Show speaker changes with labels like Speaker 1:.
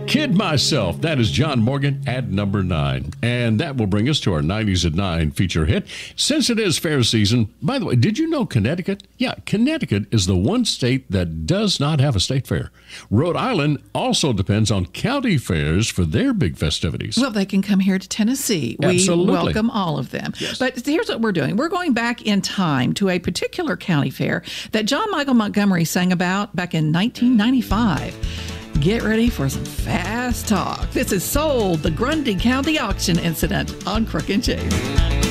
Speaker 1: Kid Myself. That is John Morgan at number 9. And that will bring us to our 90s at 9 feature hit. Since it is fair season, by the way, did you know Connecticut? Yeah, Connecticut is the one state that does not have a state fair. Rhode Island also depends on county fairs for their big festivities.
Speaker 2: Well, they can come here to Tennessee.
Speaker 1: Absolutely.
Speaker 2: We welcome all of them.
Speaker 1: Yes.
Speaker 2: But here's what we're doing. We're going back in time to a particular county fair that John Michael Montgomery sang about back in 1995. Get ready for some fast talk. This is Sold, the Grundy County Auction Incident on Crook and Chase.